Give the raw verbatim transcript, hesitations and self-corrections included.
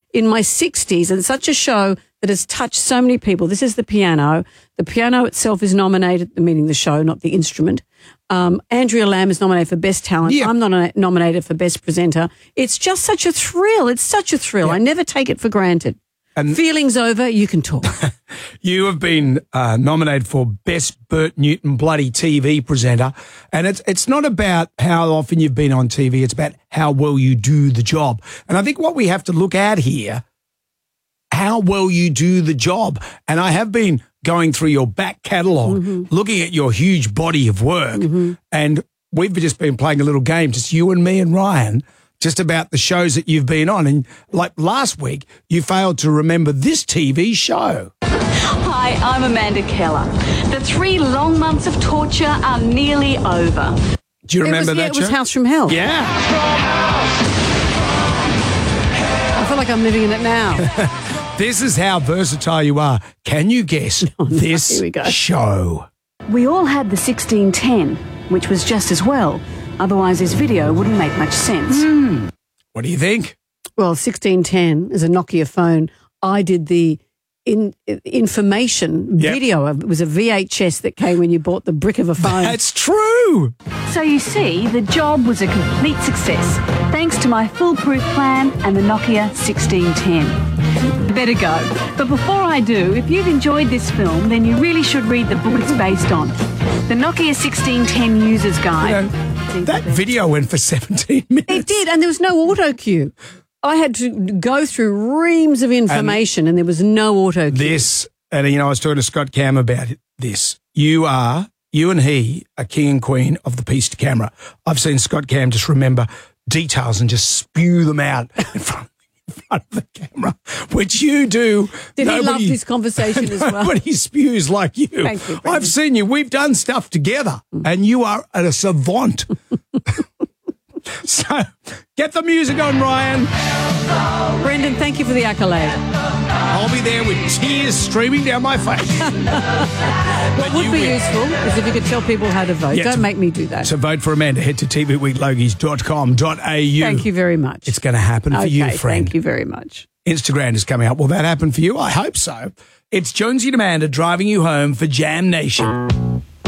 in my sixties, and such a show that has touched so many people. This is The Piano. The piano itself is nominated, meaning the show, not the instrument. Um, Andrea Lamb is nominated for Best Talent. Yeah. I'm not nominated for Best Presenter. It's just such a thrill. It's such a thrill. Yeah. I never take it for granted. And feelings over, you can talk. You have been uh, nominated for Best Bert Newton Bloody T V Presenter, and it's it's not about how often you've been on T V, it's about how well you do the job. And I think what we have to look at here, how well you do the job. And I have been going through your back catalogue, mm-hmm. looking at your huge body of work, mm-hmm. and we've just been playing a little game, just you and me and Ryan, just about the shows that you've been on. And like last week, you failed to remember this T V show. Hi, I'm Amanda Keller. The three long months of torture are nearly over. Do you remember it was, that yeah, it was show? House from Hell. Yeah. I feel like I'm living in it now. This is how versatile you are. Can you guess oh, no, this here we go. show? We all had the sixteen ten, which was just as well. Otherwise, this video wouldn't make much sense. Mm. What do you think? Well, sixteen ten is a Nokia phone. I did the in, information yep. video. It was a V H S that came when you bought the brick of a phone. That's true. So you see, the job was a complete success, thanks to my foolproof plan and the Nokia sixteen ten. Better go. But before I do, if you've enjoyed this film, then you really should read the book it's based on. The Nokia sixteen ten User's Guide. You know, that video went for seventeen minutes. It did, and there was no auto cue. I had to go through reams of information, and, and there was no auto cue. This, and you know, I was talking to Scott Cam about this. You are, you and he are king and queen of the piece to camera. I've seen Scott Cam just remember details and just spew them out in front, in front of the camera, which you do. Did nobody, he love this conversation as well? Nobody spews like you. Thank you, Brendan. I've seen you. We've done stuff together, and you are a savant. So, get the music on, Ryan. Brendan, thank you for the accolade. I'll be there with tears streaming down my face. What would be win. useful is if you could tell people how to vote. Yeah, Don't to, make me do that. So vote for Amanda. Head to t v week logies dot com dot a u. Thank you very much. It's going to happen okay, for you, friend. Thank you very much. Instagram is coming up. Will that happen for you? I hope so. It's Jonesy and Amanda driving you home for Jam Nation.